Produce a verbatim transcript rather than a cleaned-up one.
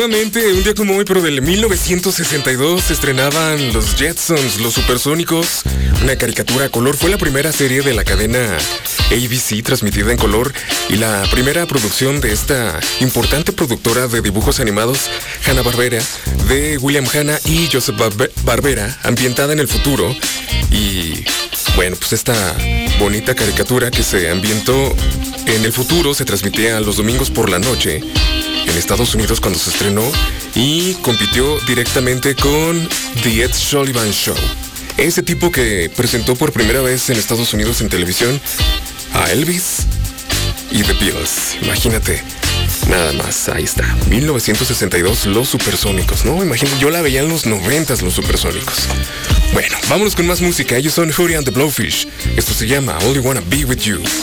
Nuevamente, un día como hoy, pero del mil novecientos sesenta y dos, se estrenaban Los Jetsons, Los Supersónicos, una caricatura a color. Fue la primera serie de la cadena A B C transmitida en color y la primera producción de esta importante productora de dibujos animados, Hanna-Barbera, de William Hanna y Joseph Barbe- Barbera, ambientada en el futuro. Y bueno, pues esta bonita caricatura que se ambientó en el futuro se transmitía los domingos por la noche en Estados Unidos cuando se estrenó y compitió directamente con The Ed Sullivan Show. Ese tipo que presentó por primera vez en Estados Unidos en televisión a Elvis y The Beatles. Imagínate, nada más, ahí está. mil novecientos sesenta y dos, Los Supersónicos, ¿no? Imagínate, yo la veía en los noventas, Los Supersónicos. Bueno, vámonos con más música. Ellos son Hootie and the Blowfish. Esto se llama Only Wanna Be With You.